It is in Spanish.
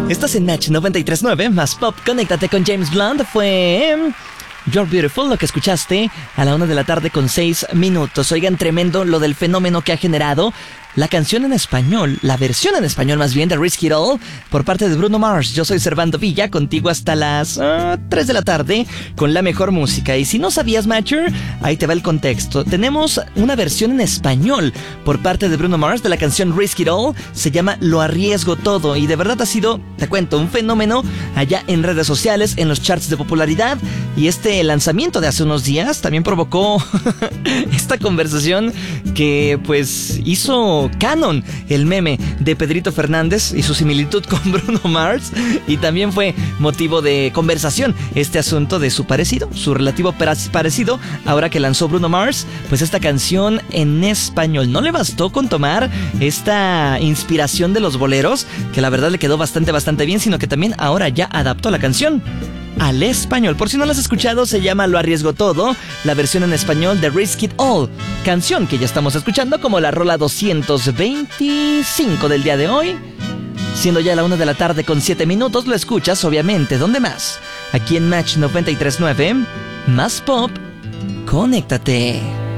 Estás en Match 93.9, más pop. Conéctate con James Blunt. Fue You're Beautiful, lo que escuchaste a la 1:06 PM. Oigan, tremendo lo del fenómeno que ha generado la canción en español, la versión en español más bien de Risk It All por parte de Bruno Mars. Yo soy Servando Villa, contigo hasta las 3 de la tarde con la mejor música. Y si no sabías, Matcher, ahí te va el contexto. Tenemos una versión en español por parte de Bruno Mars de la canción Risk It All. Se llama Lo Arriesgo Todo y de verdad ha sido, te cuento, un fenómeno allá en redes sociales, en los charts de popularidad. Y este lanzamiento de hace unos días también provocó esta conversación que pues hizo canon el meme de Pedrito Fernández y su similitud con Bruno Mars, y también fue motivo de conversación este asunto de su parecido, su relativo parecido, ahora que lanzó Bruno Mars pues esta canción en español. No le bastó con tomar esta inspiración de los boleros, que la verdad le quedó bastante bien, sino que también ahora ya adaptó la canción al español. Por si no la has escuchado, se llama Lo Arriesgo Todo, la versión en español de Risk It All, canción que ya estamos escuchando como la rola 225 del día de hoy. Siendo ya la 1:07 PM, lo escuchas obviamente, ¿dónde más? Aquí en Match 93.9, más pop, conéctate.